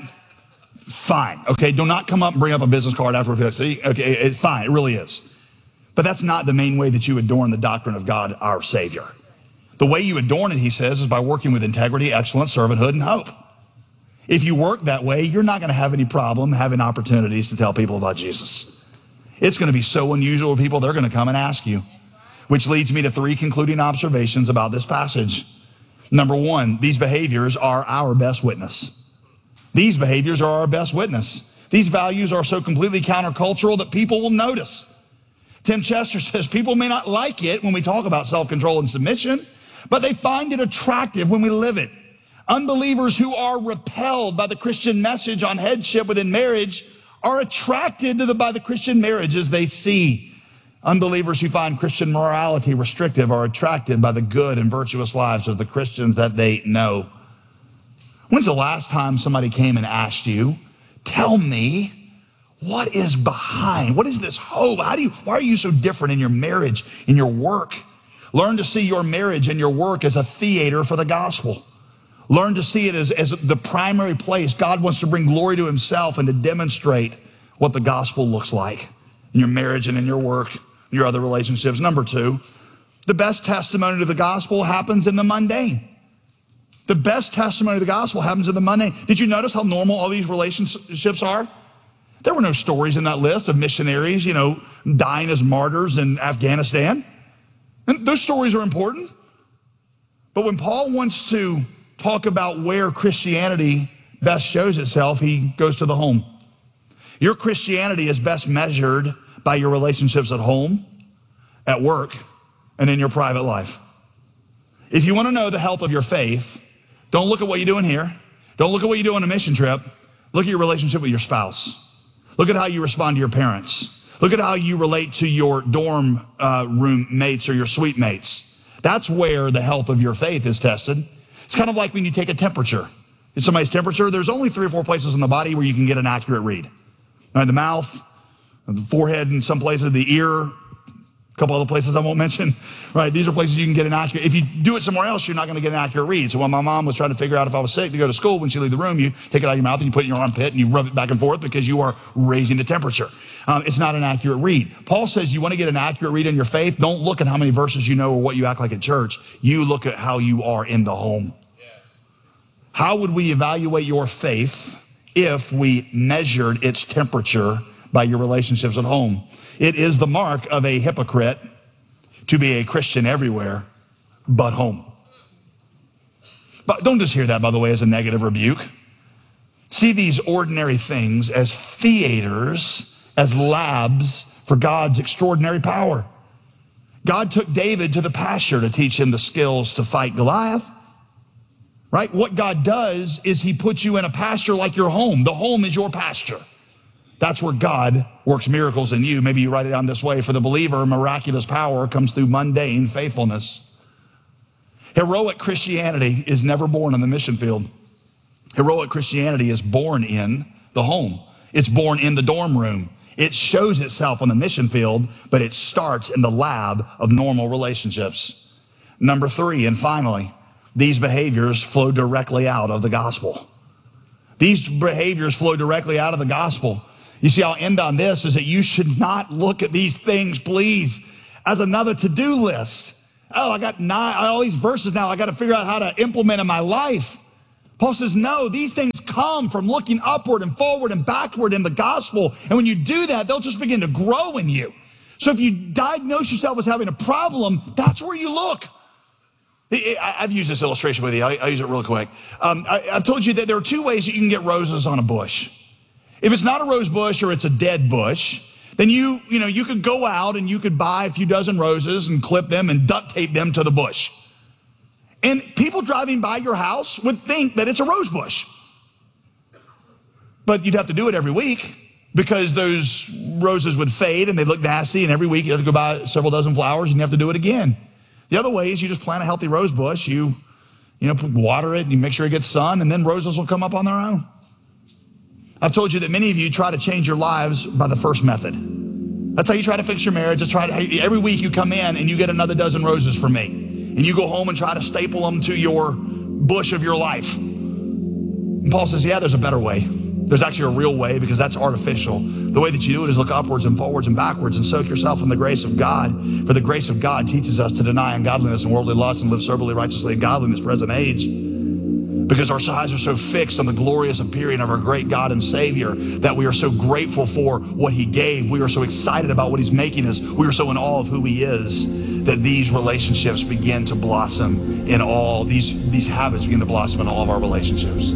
fine. Okay, do not come up and bring up a business card after. See, okay, it's fine, it really is. But that's not the main way that you adorn the doctrine of God, our Savior. The way you adorn it, he says, is by working with integrity, excellence, servanthood, and hope. If you work that way, you're not going to have any problem having opportunities to tell people about Jesus. It's going to be so unusual to people, they're going to come and ask you. Which leads me to 3 concluding observations about this passage. Number 1, these behaviors are our best witness. These behaviors are our best witness. These values are so completely countercultural that people will notice. Tim Chester says people may not like it when we talk about self-control and submission, but they find it attractive when we live it. Unbelievers who are repelled by the Christian message on headship within marriage are attracted by the Christian marriages they see. Unbelievers who find Christian morality restrictive are attracted by the good and virtuous lives of the Christians that they know. When's the last time somebody came and asked you, tell me, what is behind? What is this hope? Why are you so different in your marriage, in your work? Learn to see your marriage and your work as a theater for the gospel. Learn to see it as the primary place God wants to bring glory to himself and to demonstrate what the gospel looks like in your marriage and in your work, your other relationships. Number 2, the best testimony to the gospel happens in the mundane. The best testimony to the gospel happens in the mundane. Did you notice how normal all these relationships are? There were no stories in that list of missionaries, dying as martyrs in Afghanistan. And those stories are important. But when Paul wants to talk about where Christianity best shows itself, he goes to the home. Your Christianity is best measured by your relationships at home, at work, and in your private life. If you want to know the health of your faith, don't look at what you do in here. Don't look at what you do on a mission trip. Look at your relationship with your spouse. Look at how you respond to your parents. Look at how you relate to your dorm room mates or your suite mates. That's where the health of your faith is tested. It's kind of like when you take a temperature. It's somebody's temperature. There's only 3 or 4 places in the body where you can get an accurate read. Right, the mouth, the forehead, in some places, the ear, a couple other places I won't mention. Right, these are places you can get an accurate. If you do it somewhere else, you're not going to get an accurate read. So when my mom was trying to figure out if I was sick to go to school, when she leave the room, you take it out of your mouth and you put it in your armpit and you rub it back and forth because you are raising the temperature. It's not an accurate read. Paul says you want to get an accurate read in your faith. Don't look at how many verses you know or what you act like at church. You look at how you are in the home. How would we evaluate your faith if we measured its temperature by your relationships at home? It is the mark of a hypocrite to be a Christian everywhere but home. But don't just hear that, by the way, as a negative rebuke. See these ordinary things as theaters, as labs for God's extraordinary power. God took David to the pasture to teach him the skills to fight Goliath. Right? What God does is he puts you in a pasture like your home. The home is your pasture. That's where God works miracles in you. Maybe you write it down this way. For the believer, miraculous power comes through mundane faithfulness. Heroic Christianity is never born in the mission field. Heroic Christianity is born in the home. It's born in the dorm room. It shows itself on the mission field, but it starts in the lab of normal relationships. Number 3, and finally, these behaviors flow directly out of the gospel. These behaviors flow directly out of the gospel. You see, I'll end on this, is that you should not look at these things, please, as another to-do list. Oh, I got all these verses now. I got to figure out how to implement in my life. Paul says, no, these things come from looking upward and forward and backward in the gospel. And when you do that, they'll just begin to grow in you. So if you diagnose yourself as having a problem, that's where you look. I've used this illustration with you. I'll use it real quick. I've told you that there are 2 ways that you can get roses on a bush. If it's not a rose bush or it's a dead bush, then you could go out and you could buy a few dozen roses and clip them and duct tape them to the bush. And people driving by your house would think that it's a rose bush. But you'd have to do it every week because those roses would fade and they'd look nasty, and every week you have to go buy several dozen flowers and you have to do it again. The other way is you just plant a healthy rose bush, you water it and you make sure it gets sun, and then roses will come up on their own. I've told you that many of you try to change your lives by the first method. That's how you try to fix your marriage. Every week you come in and you get another dozen roses from me. And you go home and try to staple them to your bush of your life. And Paul says, yeah, there's a better way. There's actually a real way, because that's artificial. The way that you do it is look upwards and forwards and backwards and soak yourself in the grace of God. For the grace of God teaches us to deny ungodliness and worldly lust and live soberly, righteously, and godly in this present age. Because our eyes are so fixed on the glorious appearing of our great God and Savior that we are so grateful for what he gave. We are so excited about what he's making us. We are so in awe of who he is, that these relationships begin to blossom in all, these habits begin to blossom in all of our relationships.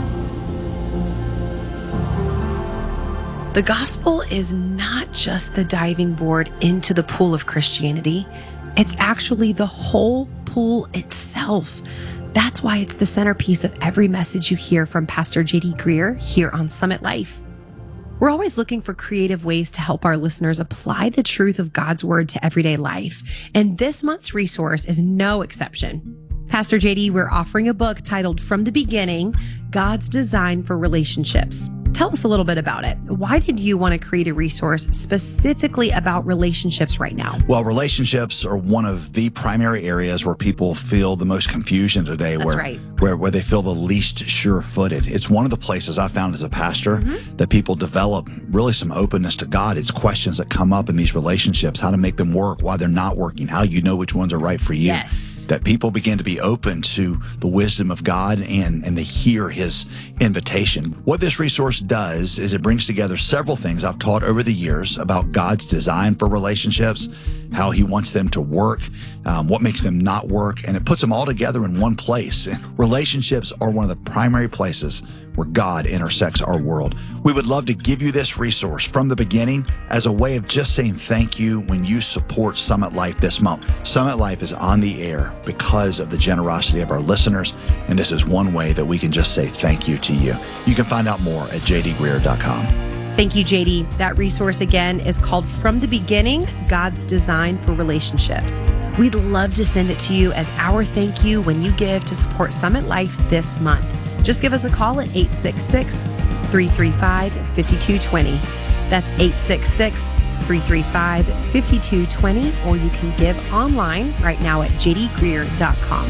The gospel is not just the diving board into the pool of Christianity. It's actually the whole pool itself. That's why it's the centerpiece of every message you hear from Pastor J.D. Greear here on Summit Life. We're always looking for creative ways to help our listeners apply the truth of God's word to everyday life. And this month's resource is no exception. Pastor J.D., we're offering a book titled From the Beginning, God's Design for Relationships. Tell us a little bit about it. Why did you want to create a resource specifically about relationships right now? Well, relationships are one of the primary areas where people feel the most confusion today. That's right. Where they feel the least sure-footed. It's one of the places I found as a pastor that people develop really some openness to God. It's questions that come up in these relationships, how to make them work, why they're not working, how you know which ones are right for you. Yes. That people begin to be open to the wisdom of God and they hear his invitation. What this resource does is it brings together several things I've taught over the years about God's design for relationships, how he wants them to work, what makes them not work, and it puts them all together in one place. And relationships are one of the primary places where God intersects our world. We would love to give you this resource from the beginning as a way of just saying thank you when you support Summit Life this month. Summit Life is on the air because of the generosity of our listeners, and this is one way that we can just say thank you to you. You can find out more at jdgreear.com. Thank you, JD. That resource again is called From the Beginning, God's Design for Relationships. We'd love to send it to you as our thank you when you give to support Summit Life this month. Just give us a call at 866-335-5220. That's 866-335-5220, or you can give online right now at jdgreear.com.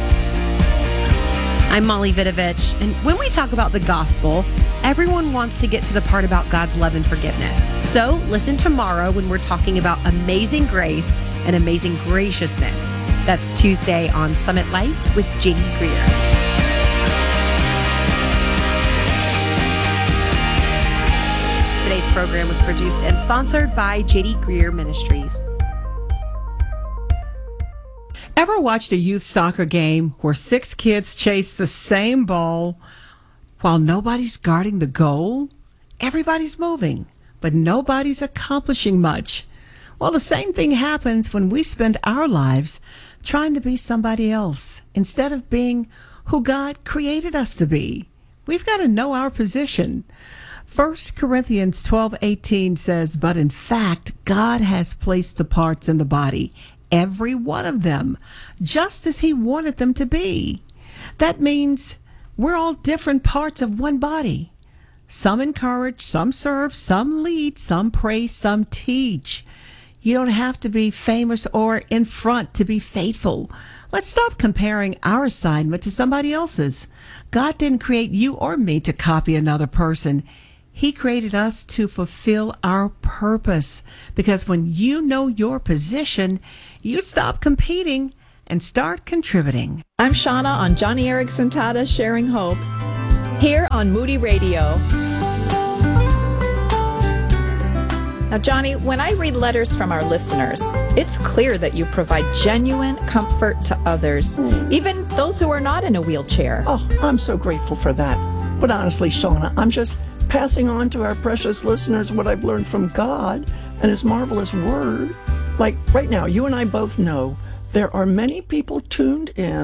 I'm Molly Vidovich, and when we talk about the gospel, everyone wants to get to the part about God's love and forgiveness. So listen tomorrow when we're talking about amazing grace and amazing graciousness. That's Tuesday on Summit Life with J.D. Greear. Today's program was produced and sponsored by J.D. Greear Ministries. Ever watched a youth soccer game where 6 kids chase the same ball while nobody's guarding the goal? Everybody's moving, but nobody's accomplishing much. Well, the same thing happens when we spend our lives trying to be somebody else instead of being who God created us to be. We've got to know our position. 1 Corinthians 12:18 says, "But in fact, God has placed the parts in the body, every one of them, just as he wanted them to be." That means we're all different parts of one body. Some encourage, some serve, some lead, some pray, some teach. You don't have to be famous or in front to be faithful. Let's stop comparing our assignment to somebody else's. God didn't create you or me to copy another person. He created us to fulfill our purpose. Because when you know your position, you stop competing and start contributing. I'm Shauna on Johnny Erickson Tata Sharing Hope, here on Moody Radio. Now, Johnny, when I read letters from our listeners, it's clear that you provide genuine comfort to others, even those who are not in a wheelchair. Oh, I'm so grateful for that. But honestly, Shauna, I'm just passing on to our precious listeners what I've learned from God and His marvelous Word. Like right now, you and I both know there are many people tuned in